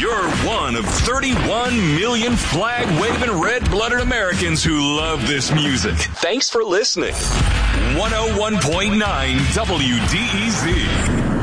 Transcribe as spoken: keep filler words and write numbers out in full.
You're one of thirty-one million flag-waving, red-blooded Americans who love this music. Thanks for listening. one oh one point nine W D E Z.